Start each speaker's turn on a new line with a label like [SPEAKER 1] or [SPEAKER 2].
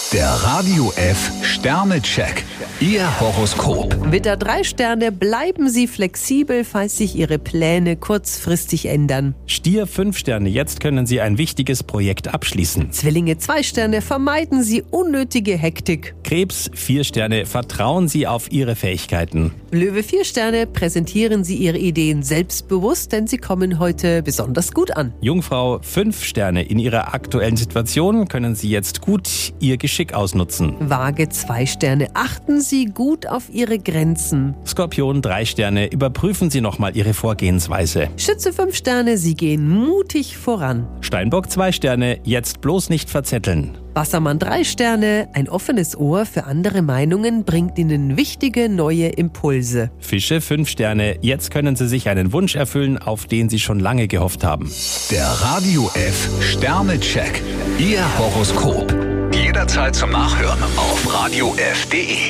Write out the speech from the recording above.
[SPEAKER 1] Der Radio F Sternecheck. Ihr Horoskop.
[SPEAKER 2] Widder 3 Sterne, bleiben Sie flexibel, falls sich Ihre Pläne kurzfristig ändern.
[SPEAKER 3] Stier 5 Sterne, jetzt können Sie ein wichtiges Projekt abschließen.
[SPEAKER 2] Zwillinge 2 Sterne, vermeiden Sie unnötige Hektik.
[SPEAKER 3] Krebs 4 Sterne, vertrauen Sie auf Ihre Fähigkeiten.
[SPEAKER 2] Löwe 4 Sterne, präsentieren Sie Ihre Ideen selbstbewusst, denn sie kommen heute besonders gut an.
[SPEAKER 3] Jungfrau 5 Sterne, in Ihrer aktuellen Situation können Sie jetzt gut Ihr Geschick ausnutzen.
[SPEAKER 2] Waage 2 Sterne, achten Sie gut auf Ihre Grenzen.
[SPEAKER 3] Skorpion 3 Sterne, überprüfen Sie nochmal Ihre Vorgehensweise.
[SPEAKER 2] Schütze 5 Sterne, Sie gehen mutig voran.
[SPEAKER 3] Steinbock 2 Sterne, jetzt bloß nicht verzetteln.
[SPEAKER 2] Wassermann 3 Sterne, ein offenes Ohr für andere Meinungen bringt Ihnen wichtige neue Impulse.
[SPEAKER 3] Fische 5 Sterne, jetzt können Sie sich einen Wunsch erfüllen, auf den Sie schon lange gehofft haben.
[SPEAKER 1] Der Radio F Sternecheck. Ihr Horoskop. Jederzeit zum Nachhören auf radiof.de.